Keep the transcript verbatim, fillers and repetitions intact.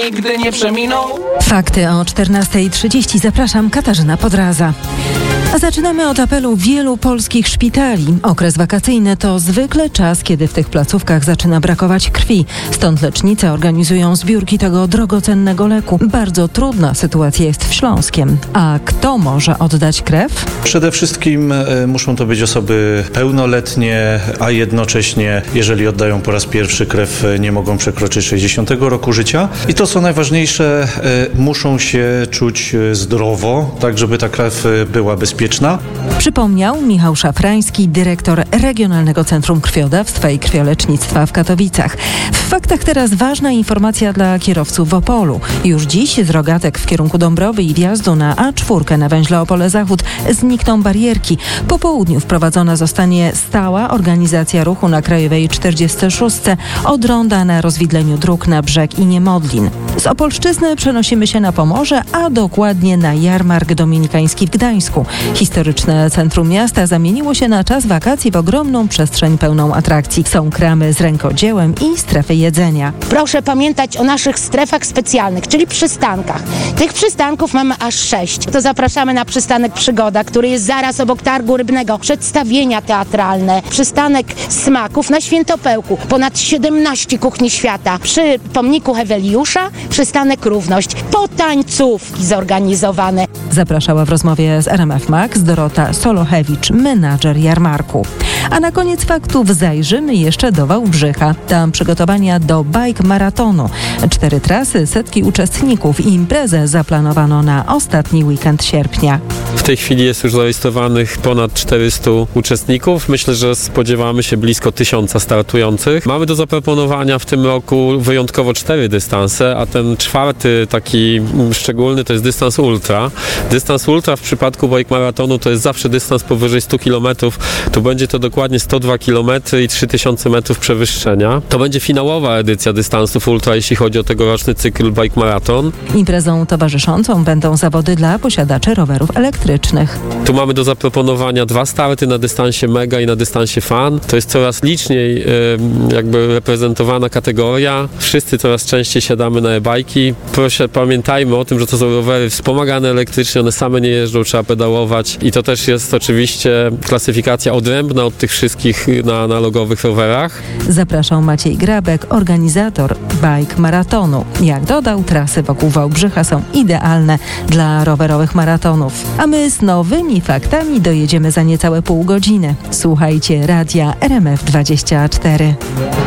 nigdy nie przeminą. Fakty o czternasta trzydzieści. Zapraszam, Katarzyna Podraza. A zaczynamy od apelu wielu polskich szpitali. Okres wakacyjny to zwykle czas, kiedy w tych placówkach zaczyna brakować krwi. Stąd lecznice organizują zbiórki tego drogocennego leku. Bardzo trudna sytuacja jest w Śląskiem. A kto może oddać krew? Przede wszystkim e, muszą to być osoby pełnoletnie, a jednocześnie, jeżeli oddają po raz pierwszy krew, nie mogą przekroczyć sześćdziesiątego roku życia. I to, co najważniejsze, e, muszą się czuć zdrowo, tak żeby ta krew była bezpieczna. Przypomniał Michał Szafrański, dyrektor Regionalnego Centrum Krwiodawstwa i Krwiolecznictwa w Katowicach. W faktach teraz ważna informacja dla kierowców w Opolu. Już dziś z Rogatek w kierunku Dąbrowy i wjazdu na A cztery na węźle Opole Zachód znikną barierki. Po południu wprowadzona zostanie stała organizacja ruchu na Krajowej czterdziestej szóstej od ronda na rozwidleniu dróg na Brzeg i Niemodlin. Z Opolszczyzny przenosimy się na Pomorze, a dokładnie na Jarmark Dominikański w Gdańsku. Historyczne centrum miasta zamieniło się na czas wakacji w ogromną przestrzeń pełną atrakcji. Są kramy z rękodziełem i strefy jedzenia. Proszę pamiętać o naszych strefach specjalnych, czyli przystankach. Tych przystanków mamy aż sześć. To zapraszamy na przystanek Przygoda, który jest zaraz obok targu rybnego. Przedstawienia teatralne, przystanek smaków na Świętopełku. Ponad siedemnaście kuchni świata. Przy pomniku Heweliusza przystanek Równość. Potańcówki zorganizowane. Zapraszała w rozmowie z R M F Max Dorota Solohewicz, menadżer jarmarku. A na koniec faktów zajrzymy jeszcze do Wałbrzycha. Tam przygotowania do bike maratonu. Cztery trasy, setki uczestników i imprezę zaplanowano na ostatni weekend sierpnia. W tej chwili jest już zarejestrowanych ponad czterysta uczestników. Myślę, że spodziewamy się blisko tysiąca startujących. Mamy do zaproponowania w tym roku wyjątkowo cztery dystanse, a ten czwarty taki szczególny to jest dystans ultra. Dystans ultra w przypadku bike maratonu to jest zawsze dystans powyżej stu kilometrów. Tu będzie to dokładnie sto dwa kilometry i trzy tysiące metrów przewyższenia. To będzie finałowa edycja dystansów ultra, jeśli chodzi o tegoroczny cykl bike maraton. Imprezą towarzyszącą będą zawody dla posiadaczy rowerów elektrycznych. Tu mamy do zaproponowania dwa starty na dystansie mega i na dystansie fan. To jest coraz liczniej yy, jakby reprezentowana kategoria. Wszyscy coraz częściej siadamy na e-bajki. Proszę, pamiętajmy o tym, że to są rowery wspomagane elektrycznie, one same nie jeżdżą, trzeba pedałować i to też jest oczywiście klasyfikacja odrębna od tych wszystkich na analogowych rowerach. Zapraszał Maciej Grabek, organizator bike maratonu. Jak dodał, trasy wokół Wałbrzycha są idealne dla rowerowych maratonów. A my z nowymi faktami dojedziemy za niecałe pół godziny. Słuchajcie radia R M F dwadzieścia cztery.